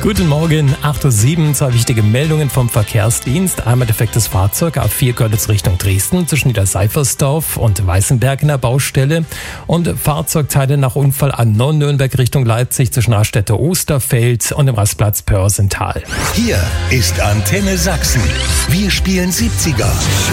Guten Morgen, 8.07 Uhr, zwei wichtige Meldungen vom Verkehrsdienst. Einmal defektes Fahrzeug A4 Görlitz Richtung Dresden zwischen Niederseifersdorf und Weißenberg in der Baustelle. Und Fahrzeugteile nach Unfall A9 Nürnberg Richtung Leipzig zwischen Raststätte Osterfeld und dem Rastplatz Pörsental. Hier ist Antenne Sachsen. Wir spielen 70er.